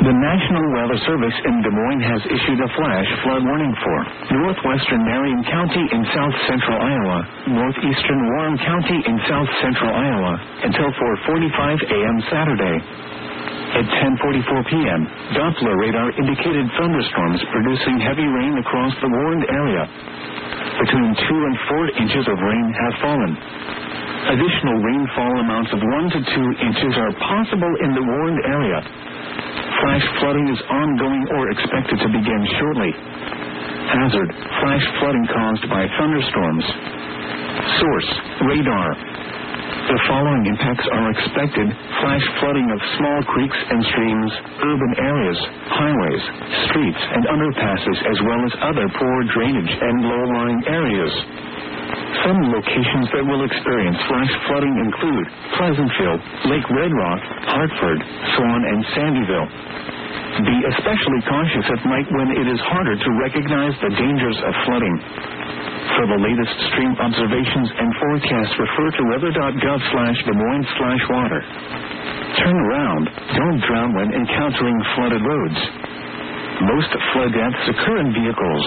The National Weather Service in Des Moines has issued a flash flood warning for northwestern Marion County in south central Iowa, northeastern Warren County in south central Iowa, until 4:45 a.m. Saturday. At 10:44 p.m., Doppler radar indicated thunderstorms producing heavy rain across the warned area. Between 2 and 4 inches of rain have fallen. Additional rainfall amounts of 1 to 2 inches are possible in the warned area. Flash flooding is ongoing or expected to begin shortly. Hazard: flash flooding caused by thunderstorms. Source: radar. The following impacts are expected: flash flooding of small creeks and streams, urban areas, highways, streets, and underpasses, as well as other poor drainage and low-lying areas. Some locations that will experience flash flooding include Pleasantville, Lake Red Rock, Hartford, Swan, and Sandyville. Be especially cautious at night when it is harder to recognize the dangers of flooding. For the latest stream observations and forecasts, refer to weather.gov/Des Moines/water. Turn around. Don't drown when encountering flooded roads. Most flood deaths occur in vehicles.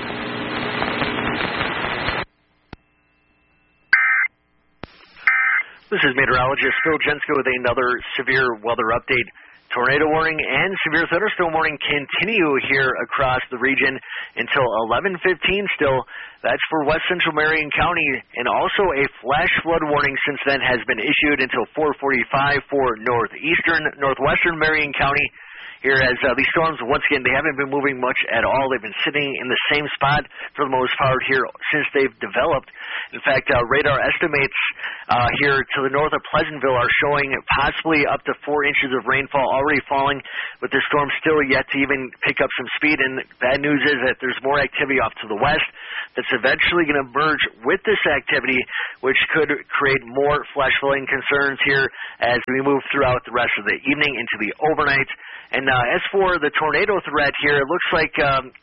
This is meteorologist Phil Jensko with another severe weather update. Tornado warning and severe thunderstorm warning continue here across the region until 11:15 still. That's for west central Marion County, and also a flash flood warning since then has been issued until 4:45 for northwestern Marion County. Here as these storms, once again, they haven't been moving much at all. They've been sitting in the same spot for the most part here since they've developed. In fact, radar estimates here to the north of Pleasantville are showing possibly up to 4 inches of rainfall already falling, but the storm still yet to even pick up some speed. And bad news is that there's more activity off to the west that's eventually going to merge with this activity, which could create more flash flooding concerns here as we move throughout the rest of the evening into the overnight. And as for the tornado threat here, it looks like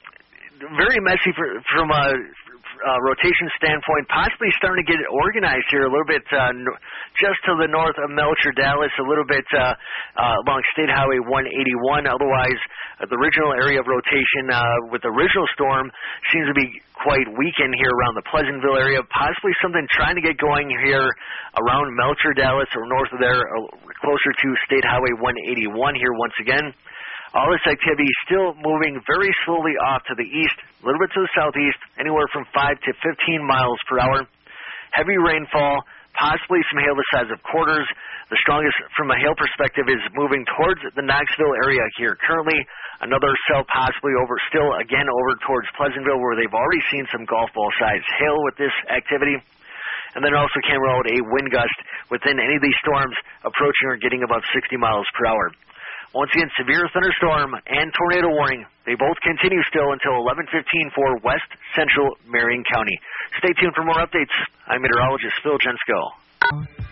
very messy from a rotation standpoint, possibly starting to get organized here a little bit just to the north of Melcher, Dallas, a little bit along State Highway 181. Otherwise, the original area of rotation with the original storm seems to be quite weakened here around the Pleasantville area. Possibly something trying to get going here around Melcher, Dallas, or north of there, closer to State Highway 181 here once again. All this activity still moving very slowly off to the east, a little bit to the southeast, anywhere from 5 to 15 miles per hour. Heavy rainfall, possibly some hail the size of quarters. The strongest from a hail perspective is moving towards the Knoxville area here. Currently, another cell possibly over towards Pleasantville, where they've already seen some golf ball size hail with this activity. And then also can roll a wind gust within any of these storms approaching or getting above 60 miles per hour. Once again, severe thunderstorm and tornado warning. They both continue still until 11:15 for west central Marion County. Stay tuned for more updates. I'm meteorologist Phil Jensko.